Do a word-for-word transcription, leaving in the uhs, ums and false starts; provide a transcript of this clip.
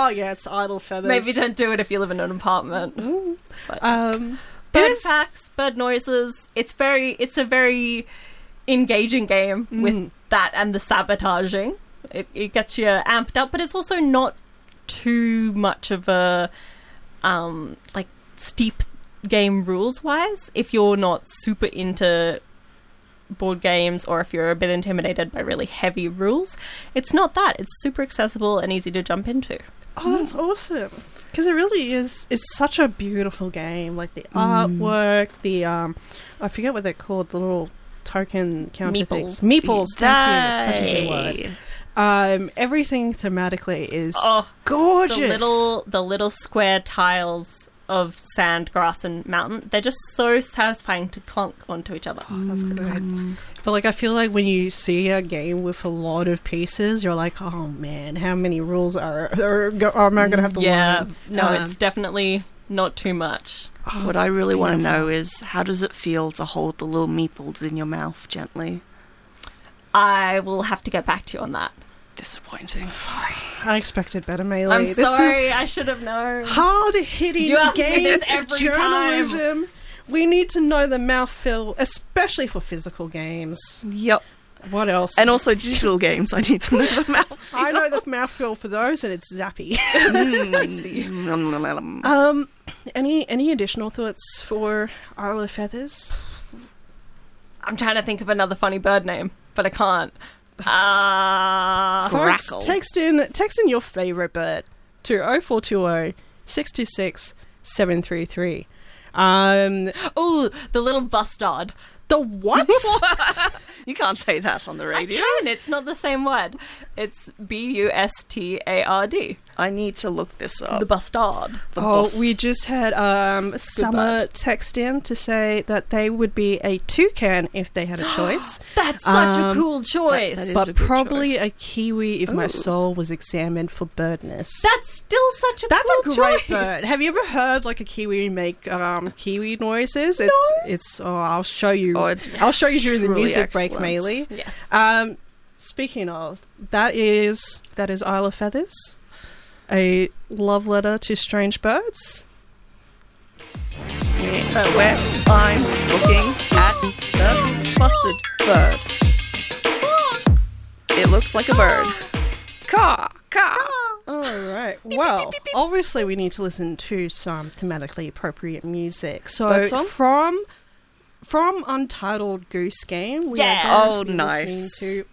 yeah, it's Idle Feathers. Maybe don't do it if you live in an apartment. But Um, bird is- facts, bird noises. It's very, it's a very engaging game with that and the sabotaging. It, it gets you amped up, but it's also not too much of a um, like steep game rules wise. If you're not super into board games, or if you're a bit intimidated by really heavy rules, it's not that. It's super accessible and easy to jump into. Oh, that's awesome. Because it really is, it's such a beautiful game. Like the artwork, the, um, I forget what they're called, the little token counter things. Meeples. Meeples, thank you. That's such a good word. Um, everything thematically is Oh, gorgeous. the little the little square tiles of sand, grass, and mountain. They're just so satisfying to clunk onto each other. Oh, that's good. But like, I feel like when you see a game with a lot of pieces, you're like, oh man, how many rules are, are, go- am I going to have to Yeah, learn? no, Um, it's definitely not too much. oh, What I really want to beautiful. know is, how does it feel to hold the little meeples in your mouth gently? I will have to get back to you on that. Disappointing. I expected better, Melee. I'm this sorry, is I should have known. hard-hitting You ask me games this and every time. journalism. We need to know the mouthfeel, especially for physical games. Yep. What else? And also digital games, I need to know the mouth. I know the mouthfeel for those, and it's zappy. Mm. um, any any additional thoughts for Isle of Feathers? I'm trying to think of another funny bird name, but I can't. Ah, Folks, Crackle. text in text in your favourite bird to oh four two oh, six two six, seven three three. Um, oh, the little bustard. the what? You can't say that on the radio. I can. It's not the same word. It's B U S T A R D. I need to look this up. The bustard. The Oh, boss. we just had um, Summer text in to say that they would be a toucan if they had a choice, That's such Um, a cool choice. that is- but a good probably choice. a kiwi if my Ooh. soul was examined for birdness. That's still such a That's cool a great choice. bird. Have you ever heard like a kiwi make um, kiwi noises? It's it's. Oh, I'll show you. Oh, it's I'll show you during the truly music break, excellent. Mealy. Yes. Um, speaking of, that is that is Isle of Feathers, a love letter to strange birds. Where I'm looking at the busted bird. It looks like a bird. Caw, caw. All right. Well, obviously we need to listen to some thematically appropriate music. So Bird song? from from Untitled Goose Game, we Yeah. are going Oh, to be nice. listening to